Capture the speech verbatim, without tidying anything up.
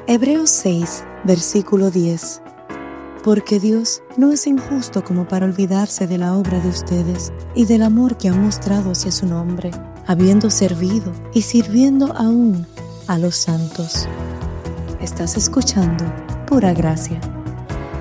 Hebreos seis, versículo diez. Porque Dios no es injusto como para olvidarse de la obra de ustedes y del amor que han mostrado hacia su nombre, habiendo servido y sirviendo aún a los santos. Estás escuchando Pura Gracia.